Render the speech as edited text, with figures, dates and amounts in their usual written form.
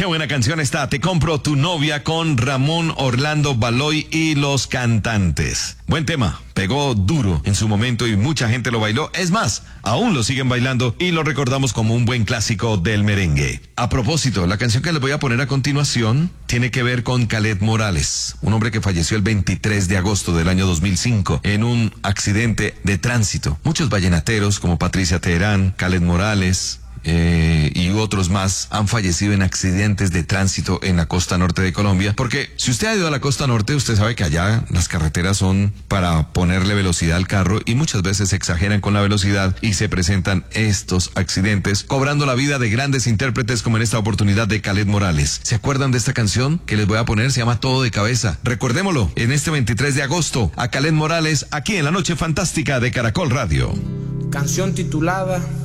Qué buena canción está, Te compro tu novia, con Ramón Orlando Baloy y Los Cantantes. Buen tema, pegó duro en su momento y mucha gente lo bailó. Es más, aún lo siguen bailando y lo recordamos como un buen clásico del merengue. A propósito, la canción que les voy a poner a continuación tiene que ver con Khaled Morales, un hombre que falleció el 23 de agosto del año 2005 en un accidente de tránsito. Muchos vallenateros como Patricia Teherán, Khaled Morales, y otros más han fallecido en accidentes de tránsito en la costa norte de Colombia, porque si usted ha ido a la costa norte, usted sabe que allá las carreteras son para ponerle velocidad al carro y muchas veces exageran con la velocidad y se presentan estos accidentes, cobrando la vida de grandes intérpretes como en esta oportunidad de Khaled Morales. ¿Se acuerdan de esta canción que les voy a poner? Se llama Todo de Cabeza. Recordémoslo, en este 23 de agosto, a Khaled Morales, aquí en la Noche Fantástica de Caracol Radio. Canción titulada